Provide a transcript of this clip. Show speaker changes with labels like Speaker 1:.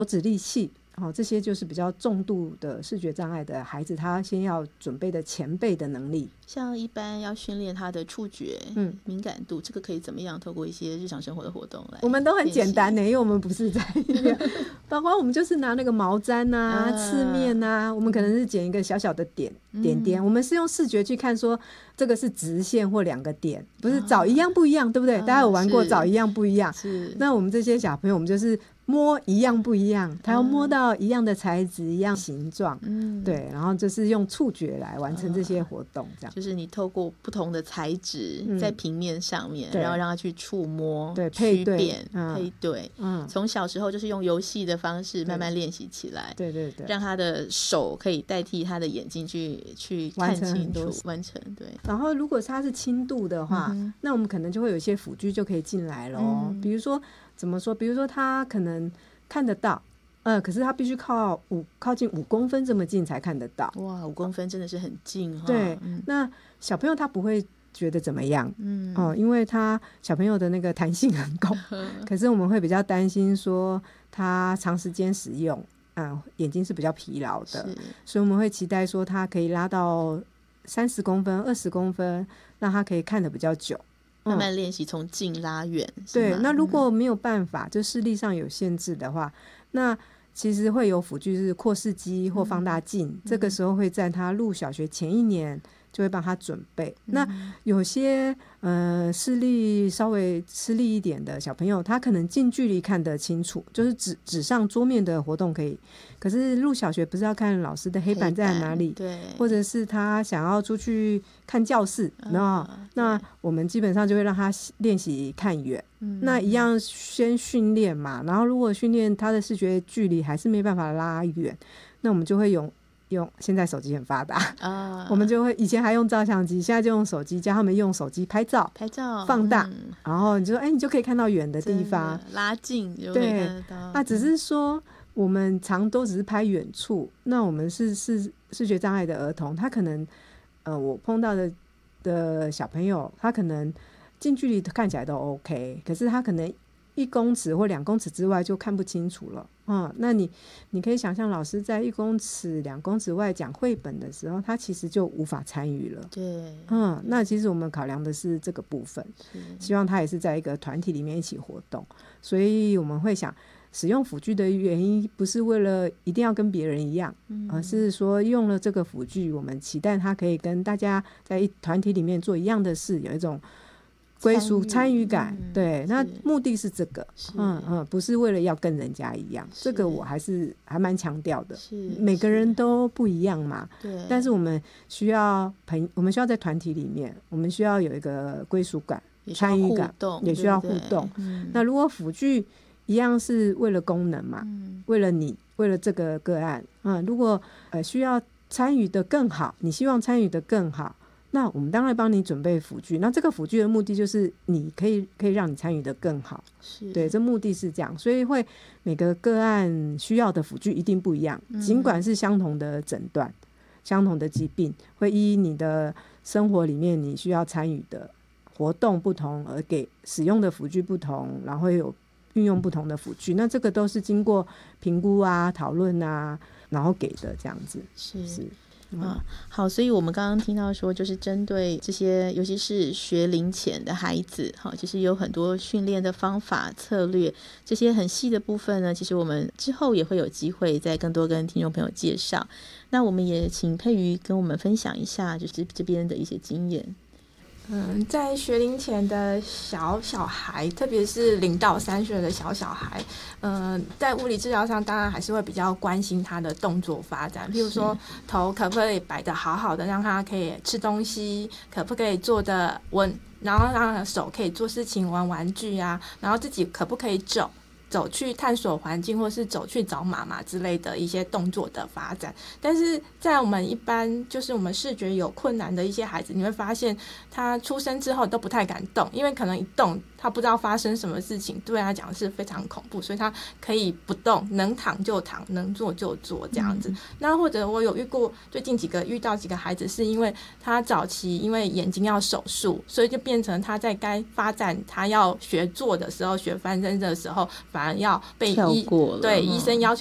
Speaker 1: 手指力细，这些就是比较重度的视觉障碍的孩子，他先要准备的前辈的能力。
Speaker 2: 像一般要训练他的触觉敏感度，这个可以怎么样透过一些日常生活的活动来？
Speaker 1: 我们都很简单因为我们不是在包括我们就是拿那个毛毡啊、刺面啊，我们可能是剪一个小小的点点，我们是用视觉去看说这个是直线或2个点，不是找一样不一样，对不对？大家有玩过找一样不一样？
Speaker 2: 是。
Speaker 1: 那我们这些小朋友，我们就是摸一样不一样，他要摸到一样的材质、一样形状，对，然后就是用触觉来完成这些活动，这样。
Speaker 2: 就是你透过不同的材质在平面上面，然后让他去触摸、
Speaker 1: 对，配对、
Speaker 2: 配对，从小时候就是用游戏的方式慢慢练习起来，
Speaker 1: 对对对，
Speaker 2: 让他的手可以代替他的眼睛去看清楚、完成。对。
Speaker 1: 然后如果他是轻度的话，那我们可能就会有一些辅具就可以进来咯，比如说怎么说？比如说他可能看得到，可是他必须靠近5公分这么近才看得到。
Speaker 2: 哇，5公分真的是很近哈。
Speaker 1: 对，那小朋友他不会觉得怎么样，因为他小朋友的那个弹性很够，可是我们会比较担心说他长时间使用，眼睛是比较疲劳的，所以我们会期待说他可以拉到30公分、20公分，让他可以看得比较久。
Speaker 2: 慢慢练习从近拉远。
Speaker 1: 对，那如果没有办法，就视力上有限制的话，那其实会有辅具是扩视机或放大镜，这个时候会在他入小学前1年就会帮他准备。那有些视力稍微吃力一点的小朋友，他可能近距离看得清楚，就是纸上桌面的活动可以，可是入小学不是要看老师的黑板在哪里，
Speaker 2: 对，
Speaker 1: 或者是他想要出去看教室，那我们基本上就会让他练习看远，那一样先训练嘛，然后如果训练他的视觉距离还是没办法拉远，那我们就会用现在手机很发达，我们就会以前还用照相机，现在就用手机，教他们用手机拍照放大，然后你就你就可以看到远的地方，
Speaker 2: 拉近就可以看得到。
Speaker 1: 那只是说我们常都只是拍远处，那我们是视觉障碍的儿童，他可能我碰到的小朋友，他可能近距离看起来都 OK， 可是他可能1公尺或2公尺之外就看不清楚了。那你可以想象老师在1公尺、2公尺外讲绘本的时候，他其实就无法参与了。
Speaker 2: 对，
Speaker 1: 那其实我们考量的是这个部分，希望他也是在一个团体里面一起活动，所以我们会想使用辅具的原因不是为了一定要跟别人一样，而是说用了这个辅具，我们期待他可以跟大家在一团体里面做一样的事，有一种归属参与感。对，那目的是这个，不是为了要跟人家一样，这个我还蛮强调的。每个人都不一样嘛，对，但是我们需要在团体里面，我们需要有一个归属感、参与感，也需要互动。那如果辅具一样是为了功能嘛，为了这个个案，如果需要参与的更好，你希望参与的更好，那我们当然帮你准备辅具，那这个辅具的目的就是你可以让你参与的更好，对，这目的是这样，所以会每个个案需要的辅具一定不一样，尽管是相同的诊断、相同的疾病，会依你的生活里面你需要参与的活动不同而给使用的辅具不同，然后会有运用不同的辅具，那这个都是经过评估啊、讨论啊，然后给的这样子。是
Speaker 2: 好，所以我们刚刚听到说，就是针对这些尤其是学龄前的孩子，其实有很多训练的方法策略，这些很细的部分呢，其实我们之后也会有机会再更多跟听众朋友介绍。那我们也请佩瑜跟我们分享一下就是这边的一些经验。
Speaker 3: 在学龄前的小孩，特别是0到3岁的小孩，在物理治疗上当然还是会比较关心他的动作发展，譬如说头可不可以摆得好好的，让他可以吃东西，可不可以坐得稳，然后让他的手可以做事情、玩玩具啊，然后自己可不可以走去探索环境，或是走去找妈妈之类的一些动作的发展。但是在我们一般就是我们视觉有困难的一些孩子，你会发现他出生之后都不太敢动，因为可能一动他不知道发生什么事情，对他讲是非常恐怖，所以他可以不动，能躺就躺，能坐就坐这样子。那或者我有最近遇到几个孩子，是因为他早期因为眼睛要手术，所以就变成他在该发展他要学坐的时候，学翻身的时候，反而要被医生要求